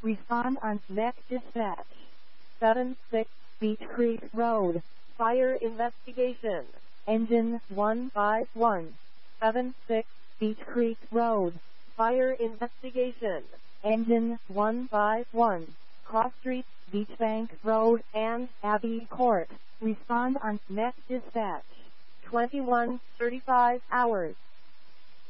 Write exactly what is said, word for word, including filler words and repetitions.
Respond on Next Dispatch. seven six Beach Creek Road. Fire investigation. Engine one five one. seven six Beach Creek Road. Fire investigation. Engine one five one. Cross Street, Beachbank Road, and Abbey Court. Respond on Next Dispatch. twenty-one thirty-five hours.